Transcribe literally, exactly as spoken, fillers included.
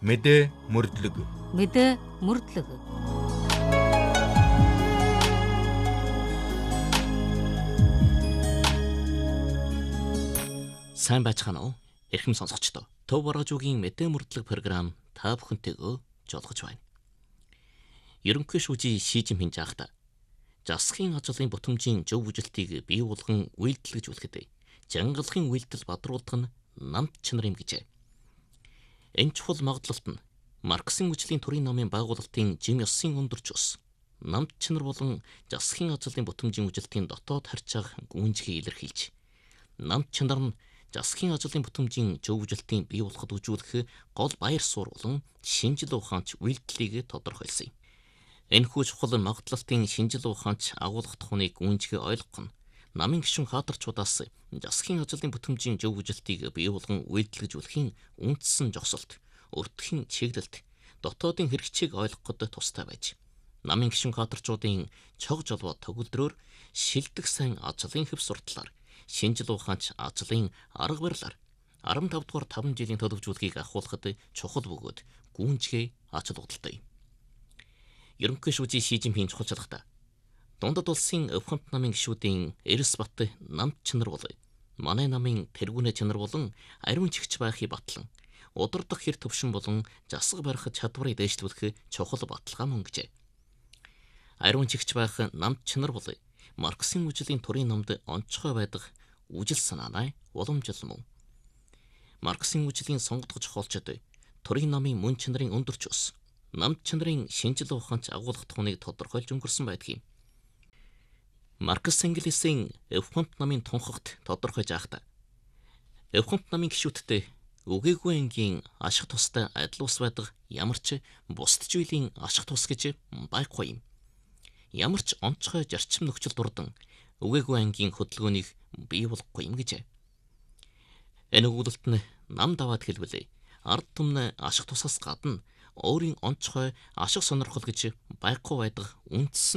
Мэдээ мөрдлөг. Мэдээ мөрдлөг. Сайн байцгаана уу? Эрхэм сонсогчдоо. Төв Борожуугийн мэдээ мөрдлөг програм та бүхэнтэйгөө жолгож байна. Ерөнхий шүүжийн Ши Жинпин жаахта засгийн ажлын бүтэмжийн зөв үжилтийг бий болгон үйлдэлжүүлэхэд жангалгын үйлдэл бадруулах нь намт чанар юм гэжээ. Энэ чухал магадлалт нь Марксийн үжлийн төрийн номын байгуулалтын жим ёсын өндөрч ус намт чанар болон засгийн ажлын бүтэмжийн үжилтийн дотоод харьцааг гүнзгий илэрхийлж, намт чанар нь засгийн ажлын бүтэмжийн зөв үжилтийн бий болоход үзүүлэх гол баяр суурь болон шинжил ухаанч үйлдэлийг тодорхойлсон юм. Энэхүү чухал магадлалтын шинжил ухаанч агуулгах тухныг гүнзгий ойлгох нь намын гишүүн хаадарчуудаас засгийн ажлын бүтэмжийн зөв үжилтийг бий болгон үйлдэлжүүлэхийн үндсэн жогсолт, өртгөн чиглэлт, дотоодын хэрэгцээг ойлгоход тустай байж, намын гишүүн хаадарчуудын чог жолбоо төгөлдрөөр шилдэг сайн ажлын хэв сурталаар, шинжил ухаанч ажлын арга барилаар арван тав дугаар таван жилийн төлөвлөжүүлгийг ахуулахад чухал бөгөөд гүнзгий ач холбогдолтой юм. Ерөнхий шүүжийн Ши Жинпин чухалчлагта дундад улсын өвхөнт намын гишүүдийн эрс бат намт чанар бол манай намын тэргүүнэ чанар болон ариун чигч байхыг батлан удирдах хэр төвшин болон засаг барих чадварыг дэвшлүүлэх чухал баталгаа мөн гэжээ. Ариун чигч байх намт чанар бол Марксийн үжлийн төрийн номд онцгой байдаг үжил санааны уламжлал мөн. Марксийн үжлийн сонгогдох зохиолчид төрийн номын мөн чанарын өндөрч ус намт чанарын шинжил ухаанч агуулгах тухныг тодорхойлж өнгөрсөн байдаг юм. Маркс Энгельсийн өвхөнт намын тунхагт тодорхойж байхдаа өвхөнт намын гишүүдтэй үгээгүй ангийн ашиг тустай адил ус байдаг ямар ч бусд зүйлийн ашиг тус гэж байхгүй юм. Ямар ч онцгой зарчим нөхцөл дурдан үгээгүй ангийн хөдөлгөөнийг бий болгохгүй юм гэжээ. Энэ өгүүлэлт нь нам даваад хэлбэлээ ард түмэн ашиг тусаас гадна өөрийн онцгой ашиг сонирхол гэж байхгүй байдаг үндсэн